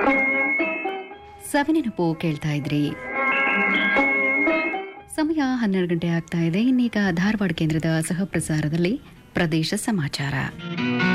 ಸವಿನೆನಪು ಕೇಳ್ತಾ ಇದ್ರಿ. ಸಮಯ 12 ಗಂಟೆ ಆಗ್ತಾ ಇದೆ. ಇನ್ನೀಗ ಧಾರವಾಡ ಕೇಂದ್ರದ ಸಹಪ್ರಸಾರದಲ್ಲಿ ಪ್ರದೇಶ ಸಮಾಚಾರ.